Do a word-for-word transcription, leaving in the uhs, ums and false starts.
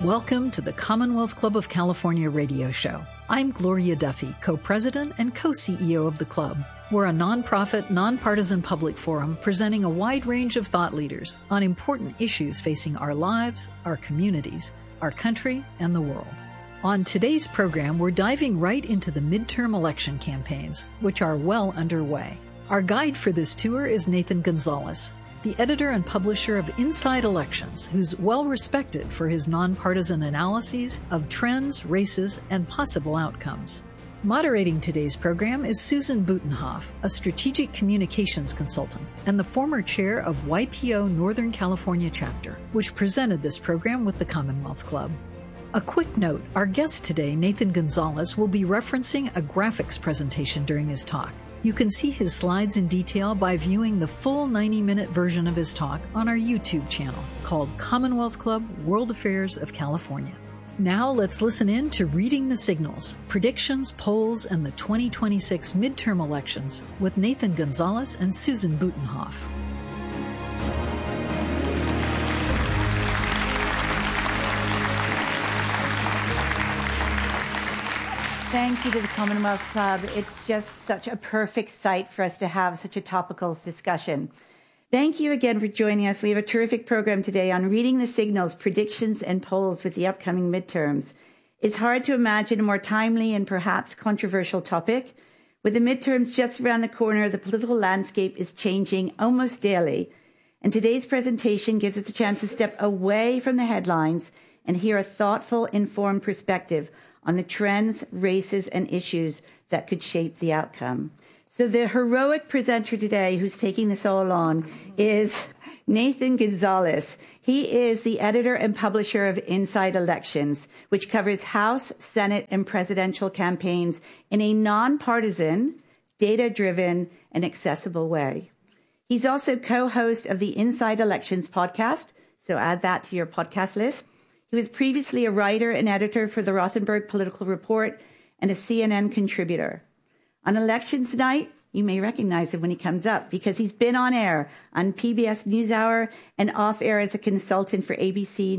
Welcome to the Commonwealth Club of California radio show. I'm Gloria Duffy, co-president and co-C E O of the club. We're a nonprofit, nonpartisan public forum presenting a wide range of thought leaders on important issues facing our lives, our communities, our country, and the world. On today's program, we're diving right into the midterm election campaigns, which are well underway. Our guide for this tour is Nathan Gonzalez, the editor and publisher of Inside Elections, who's well respected for his nonpartisan analyses of trends, races, and possible outcomes. Moderating today's program is Susan Butenhoff, a strategic communications consultant and the former chair of Y P O Northern California chapter, which presented this program with the Commonwealth Club. A quick note, our guest today, Nathan Gonzalez, will be referencing a graphics presentation during his talk. You can see his slides in detail by viewing the full ninety-minute version of his talk on our YouTube channel called Commonwealth Club World Affairs of California. Now let's listen in to Reading the Signals, Predictions, Polls, and the twenty twenty-six midterm elections with Nathan Gonzalez and Susan Butenhoff. Thank you to the Commonwealth Club. It's just such a perfect site for us to have such a topical discussion. Thank you again for joining us. We have a terrific program today on Reading the Signals, Predictions, and Polls with the upcoming midterms. It's hard to imagine a more timely and perhaps controversial topic. With the midterms just around the corner, the political landscape is changing almost daily. And today's presentation gives us a chance to step away from the headlines and hear a thoughtful, informed perspective on the trends, races, and issues that could shape the outcome. So the heroic presenter today who's taking this all on is Nathan Gonzalez. He is the editor and publisher of Inside Elections, which covers House, Senate, and presidential campaigns in a nonpartisan, data-driven, and accessible way. He's also co-host of the Inside Elections podcast, so add that to your podcast list. He was previously a writer and editor for the Rothenberg Political Report and a C N N contributor. On elections night, you may recognize him when he comes up because he's been on air on P B S NewsHour and off air as a consultant for A B C